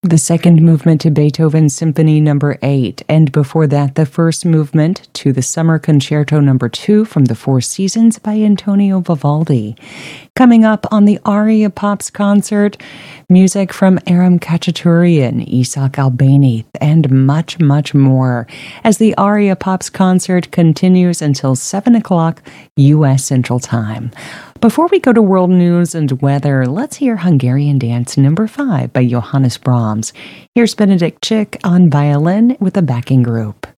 The second movement to Beethoven's Symphony Number 8, and before that, the first movement to the Summer Concerto Number 2 from the Four Seasons by Antonio Vivaldi. Coming up on the Aria Pops concert, music from Aram Khachaturian, Isaac Albani, and much, much more, as the Aria Pops concert continues until 7 o'clock U.S. Central Time. Before we go to world news and weather, let's hear Hungarian Dance Number 5 by Johannes Brahms. Here's Benedict Chick on violin with a backing group.